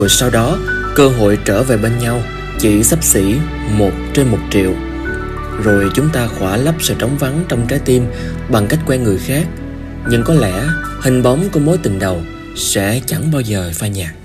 Rồi sau đó, cơ hội trở về bên nhau chỉ xấp xỉ 1/1 triệu. Rồi chúng ta khỏa lấp sự trống vắng trong trái tim bằng cách quen người khác. Nhưng có lẽ hình bóng của mối tình đầu sẽ chẳng bao giờ phai nhạt.